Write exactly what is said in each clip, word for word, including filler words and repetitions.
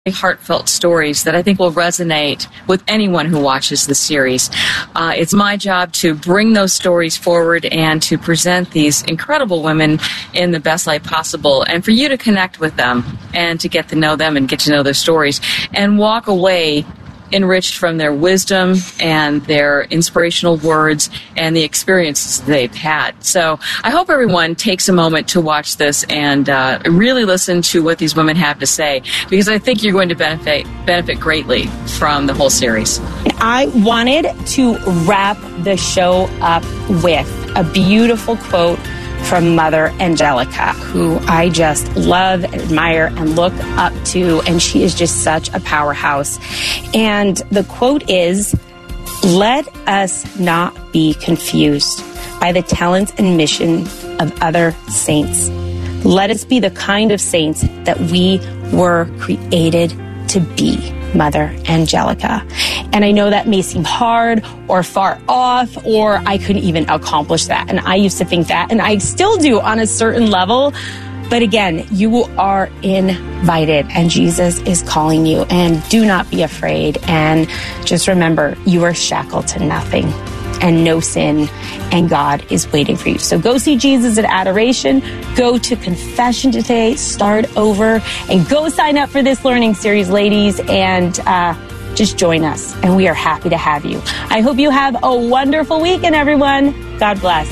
heartfelt stories that I think will resonate with anyone who watches the series. Uh, it's my job to bring those stories forward and to present these incredible women in the best light possible, and for you to connect with them and to get to know them and get to know their stories and walk away enriched from their wisdom and their inspirational words and the experiences they've had. So I hope everyone takes a moment to watch this and uh, really listen to what these women have to say, because I think you're going to benefit benefit greatly from the whole series. I wanted to wrap the show up with a beautiful quote from Mother Angelica, who I just love, admire, and look up to, and she is just such a powerhouse. And the quote is, "Let us not be confused by the talents and mission of other saints. Let us be the kind of saints that we were created to be." Mother Angelica. And I know that may seem hard or far off, or I couldn't even accomplish that. And I used to think that, and I still do on a certain level. But again, you are invited, and Jesus is calling you. And do not be afraid. And just remember, you are shackled to nothing and no sin, and God is waiting for you. So go see Jesus at Adoration, go to Confession today, start over, and go sign up for this learning series, ladies, and uh, just join us. And we are happy to have you. I hope you have a wonderful weekend, everyone. God bless.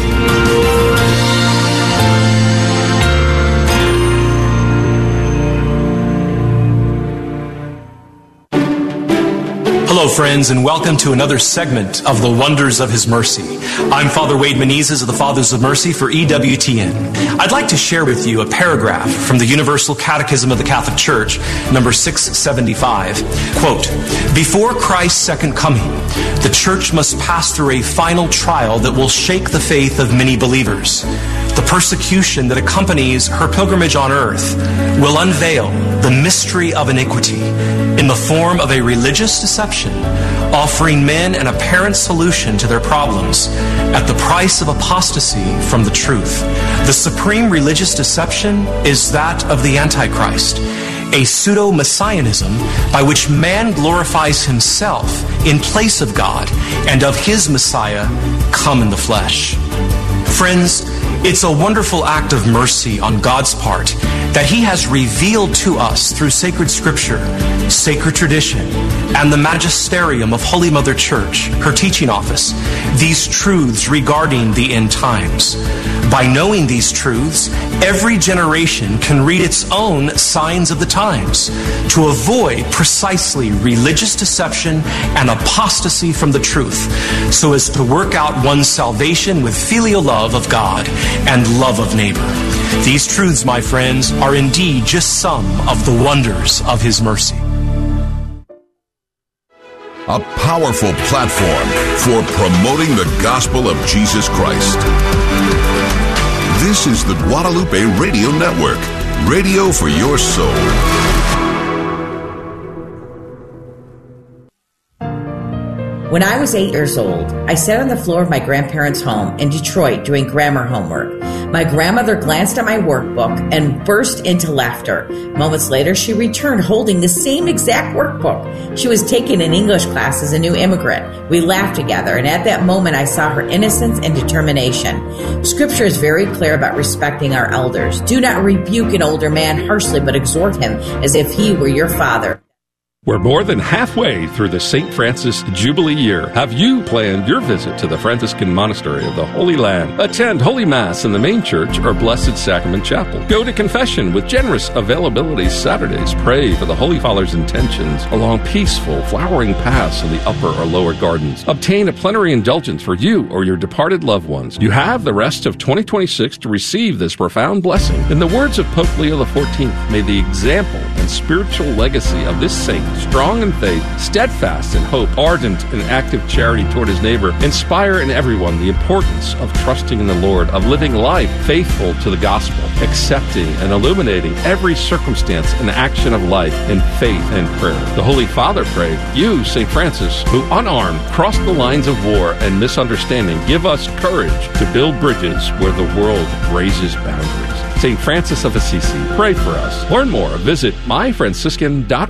Hello, friends, and welcome to another segment of The Wonders of His Mercy. I'm Father Wade Menezes of the Fathers of Mercy for E W T N. I'd like to share with you a paragraph from the Universal Catechism of the Catholic Church, number six seventy-five. Quote, "Before Christ's second coming, the Church must pass through a final trial that will shake the faith of many believers. The persecution that accompanies her pilgrimage on earth will unveil the mystery of iniquity in the form of a religious deception, offering men an apparent solution to their problems at the price of apostasy from the truth. The supreme religious deception is that of the Antichrist, a pseudo-messianism by which man glorifies himself in place of God and of his Messiah come in the flesh." Friends, it's a wonderful act of mercy on God's part that He has revealed to us through sacred scripture, sacred tradition, and the magisterium of Holy Mother Church, her teaching office, these truths regarding the end times. By knowing these truths, every generation can read its own signs of the times to avoid precisely religious deception and apostasy from the truth, so as to work out one's salvation with filial love of God and love of neighbor. These truths, my friends, are indeed just some of the wonders of His mercy. A powerful platform for promoting the gospel of Jesus Christ. This is the Guadalupe Radio Network, radio for your soul. When I was eight years old, I sat on the floor of my grandparents' home in Detroit doing grammar homework. My grandmother glanced at my workbook and burst into laughter. Moments later, she returned holding the same exact workbook. She was taking an English class as a new immigrant. We laughed together, and at that moment, I saw her innocence and determination. Scripture is very clear about respecting our elders. Do not rebuke an older man harshly, but exhort him as if he were your father. We're more than halfway through the Saint Francis Jubilee year. Have you planned your visit to the Franciscan Monastery of the Holy Land? Attend Holy Mass in the main church or Blessed Sacrament Chapel. Go to confession with generous availability Saturdays. Pray for the Holy Father's intentions along peaceful, flowering paths in the upper or lower gardens. Obtain a plenary indulgence for you or your departed loved ones. You have the rest of twenty twenty-six to receive this profound blessing. In the words of Pope Leo the fourteenth, may the example and spiritual legacy of this saint, strong in faith, steadfast in hope, ardent in active charity toward his neighbor, inspire in everyone the importance of trusting in the Lord, of living life faithful to the gospel, accepting and illuminating every circumstance and action of life in faith and prayer. The Holy Father prayed, "You, Saint Francis, who unarmed crossed the lines of war and misunderstanding, give us courage to build bridges where the world raises boundaries." Saint Francis of Assisi, pray for us. Learn more. Visit my franciscan dot